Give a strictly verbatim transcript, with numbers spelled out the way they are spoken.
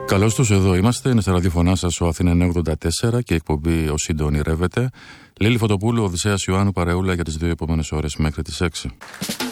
Καλώς τους, εδώ είμαστε. Είναι στα ραδιοφωνά σας ο Αθήνα εννιακόσια ογδόντα τέσσερα και η εκπομπή «Ο Σύντο ονειρεύεται». Λέλη Φωτοπούλου, Οδυσσέας Ιωάννου, παρεούλα για τις δύο επόμενες ώρες μέχρι τις έξι.